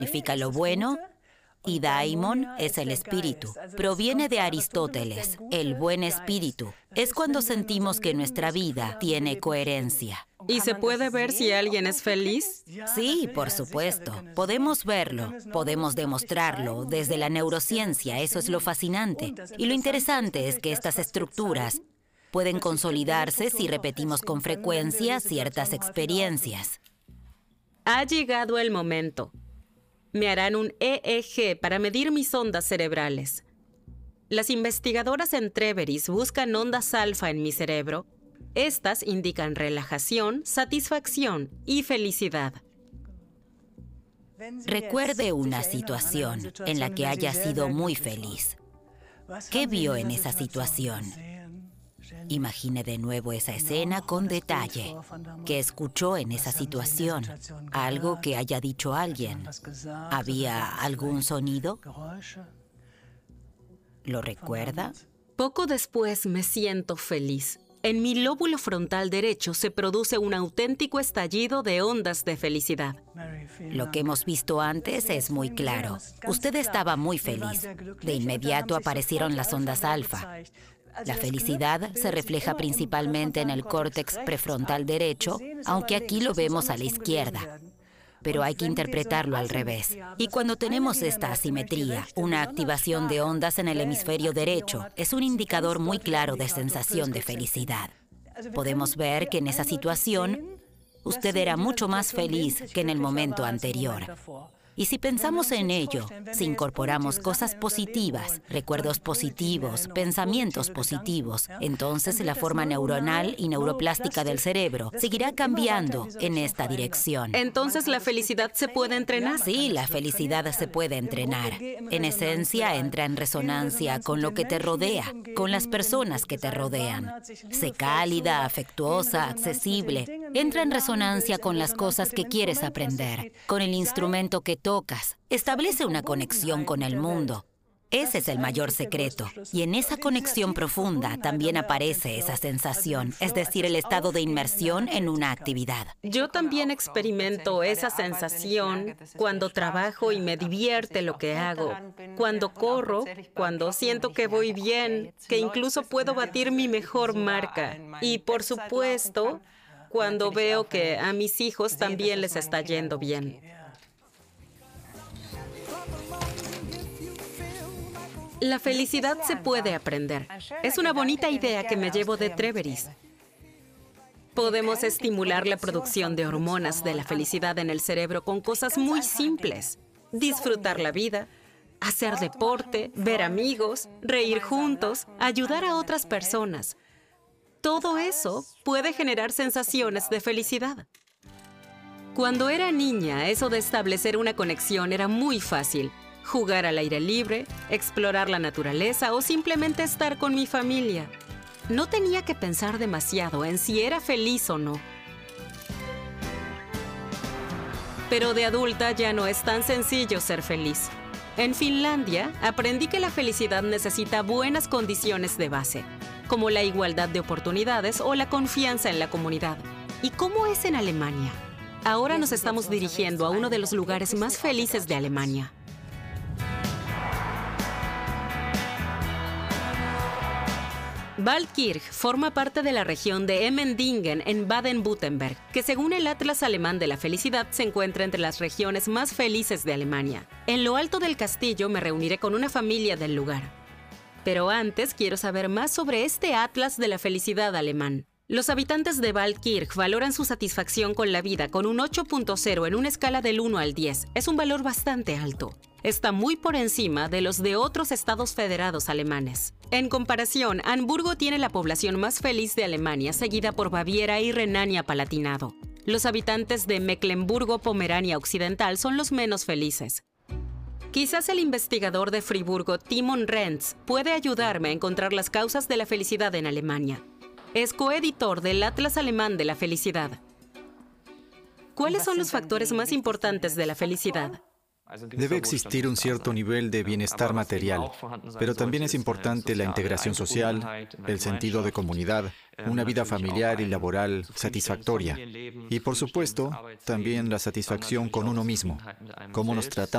significa lo bueno y daimon es el espíritu. Proviene de Aristóteles, el buen espíritu. Es cuando sentimos que nuestra vida tiene coherencia. ¿Y se puede ver si alguien es feliz? Sí, por supuesto. Podemos verlo, podemos demostrarlo. Desde la neurociencia, eso es lo fascinante. Y lo interesante es que estas estructuras pueden consolidarse si repetimos con frecuencia ciertas experiencias. Ha llegado el momento. Me harán un EEG para medir mis ondas cerebrales. Las investigadoras en Treveris buscan ondas alfa en mi cerebro. Estas indican relajación, satisfacción y felicidad. Recuerde una situación en la que haya sido muy feliz. ¿Qué vio en esa situación? Imagine de nuevo esa escena con detalle. ¿Qué escuchó en esa situación? ¿Algo que haya dicho alguien? ¿Había algún sonido? ¿Lo recuerda? Poco después me siento feliz. En mi lóbulo frontal derecho se produce un auténtico estallido de ondas de felicidad. Lo que hemos visto antes es muy claro. Usted estaba muy feliz. De inmediato aparecieron las ondas alfa. La felicidad se refleja principalmente en el córtex prefrontal derecho, aunque aquí lo vemos a la izquierda. Pero hay que interpretarlo al revés. Y cuando tenemos esta asimetría, una activación de ondas en el hemisferio derecho es un indicador muy claro de sensación de felicidad. Podemos ver que en esa situación, usted era mucho más feliz que en el momento anterior. Y si pensamos en ello, si incorporamos cosas positivas, recuerdos positivos, pensamientos positivos, entonces la forma neuronal y neuroplástica del cerebro seguirá cambiando en esta dirección. ¿Entonces la felicidad se puede entrenar? Sí, la felicidad se puede entrenar. En esencia, entra en resonancia con lo que te rodea, con las personas que te rodean. Sé cálida, afectuosa, accesible. Entra en resonancia con las cosas que quieres aprender, con el instrumento que tocas. Establece una conexión con el mundo. Ese es el mayor secreto. Y en esa conexión profunda también aparece esa sensación, es decir, el estado de inmersión en una actividad. Yo también experimento esa sensación cuando trabajo y me divierte lo que hago, cuando corro, cuando siento que voy bien, que incluso puedo batir mi mejor marca. Y por supuesto, cuando veo que a mis hijos también les está yendo bien. La felicidad se puede aprender. Es una bonita idea que me llevo de Treveris. Podemos estimular la producción de hormonas de la felicidad en el cerebro con cosas muy simples. Disfrutar la vida, hacer deporte, ver amigos, reír juntos, ayudar a otras personas. Todo eso puede generar sensaciones de felicidad. Cuando era niña, eso de establecer una conexión era muy fácil. Jugar al aire libre, explorar la naturaleza o simplemente estar con mi familia. No tenía que pensar demasiado en si era feliz o no. Pero de adulta ya no es tan sencillo ser feliz. En Finlandia, aprendí que la felicidad necesita buenas condiciones de base, como la igualdad de oportunidades o la confianza en la comunidad. ¿Y cómo es en Alemania? Ahora nos estamos dirigiendo a uno de los lugares más felices de Alemania. Waldkirch forma parte de la región de Emmendingen en Baden-Württemberg, que según el Atlas Alemán de la Felicidad se encuentra entre las regiones más felices de Alemania. En lo alto del castillo me reuniré con una familia del lugar. Pero antes quiero saber más sobre este Atlas de la Felicidad alemán. Los habitantes de Waldkirch valoran su satisfacción con la vida con un 8.0 en una escala del 1 al 10. Es un valor bastante alto. Está muy por encima de los de otros estados federados alemanes. En comparación, Hamburgo tiene la población más feliz de Alemania, seguida por Baviera y Renania-Palatinado. Los habitantes de Mecklemburgo-Pomerania Occidental son los menos felices. Quizás el investigador de Friburgo, Timon Renz, puede ayudarme a encontrar las causas de la felicidad en Alemania. Es coeditor del Atlas Alemán de la Felicidad. ¿Cuáles son los factores más importantes de la felicidad? Debe existir un cierto nivel de bienestar material, pero también es importante la integración social, el sentido de comunidad, una vida familiar y laboral satisfactoria. Y por supuesto, también la satisfacción con uno mismo, cómo nos tratamos.